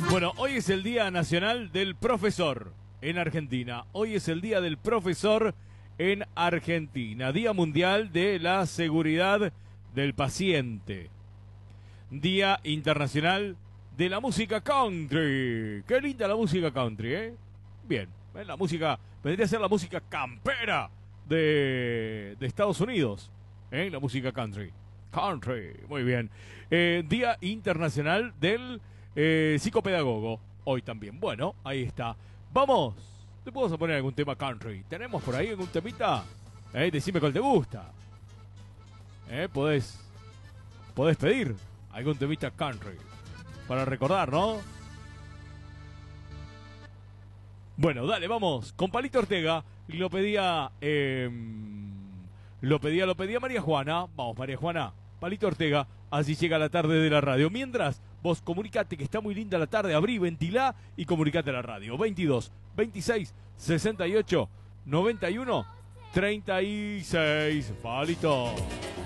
Bueno, hoy es el Día Nacional del Profesor en Argentina. Hoy es el Día del Profesor en Argentina. Día Mundial de la Seguridad del Paciente. Día Internacional de la Música Country. Qué linda la música country, ¿eh? Bien, la música, vendría a ser la música campera de Estados Unidos, ¿eh? La música country. Country, muy bien. Día Internacional del psicopedagogo, hoy también. Bueno, ahí está. Vamos, te podemos poner algún tema country. ¿Tenemos por ahí algún temita? Decime cuál te gusta. Podés pedir algún temita country para recordar, ¿no? Bueno, dale, vamos. Con Palito Ortega lo pedía María Juana. Vamos, María Juana. Palito Ortega, así llega la tarde de la radio. Mientras, vos comunicate que está muy linda la tarde, abrí, ventilá y comunicate a la radio. 22 26 68 91 36. Palito.